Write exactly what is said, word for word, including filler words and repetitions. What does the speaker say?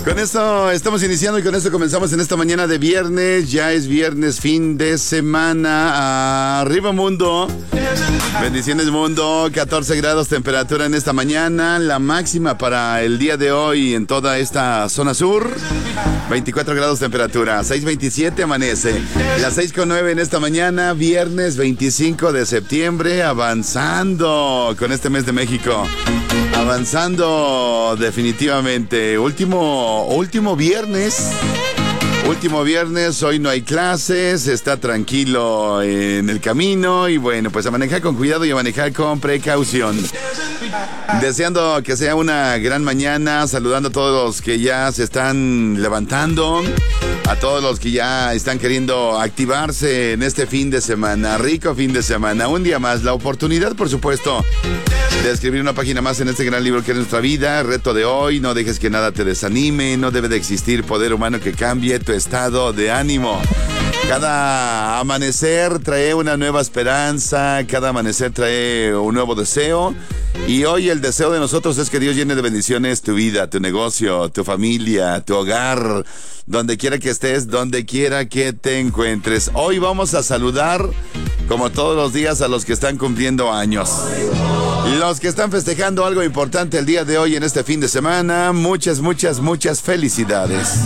Con esto estamos iniciando y con esto comenzamos en esta mañana de viernes. Ya es viernes, fin de semana. Arriba mundo. Bendiciones mundo. catorce grados temperatura en esta mañana. La máxima para el día de hoy en toda esta zona sur. veinticuatro grados temperatura. seis veintisiete amanece. Las seis con nueve en esta mañana. Viernes veinticinco de septiembre. Avanzando con este mes de México. Avanzando definitivamente. Último, último viernes. Último viernes, hoy no hay clases, está tranquilo en el camino y bueno, pues a manejar con cuidado y a manejar con precaución. Deseando que sea una gran mañana, saludando a todos los que ya se están levantando, a todos los que ya están queriendo activarse en este fin de semana, rico fin de semana, un día más, la oportunidad por supuesto de escribir una página más en este gran libro que es nuestra vida, reto de hoy, no dejes que nada te desanime, no debe de existir poder humano que cambie tu estado de ánimo. Cada amanecer trae una nueva esperanza, cada amanecer trae un nuevo deseo y hoy el deseo de nosotros es que Dios llene de bendiciones tu vida, tu negocio, tu familia, tu hogar, donde quiera que estés, donde quiera que te encuentres. Hoy vamos a saludar, como todos los días, a los que están cumpliendo años. Los que están festejando algo importante el día de hoy en este fin de semana, muchas, muchas, muchas felicidades.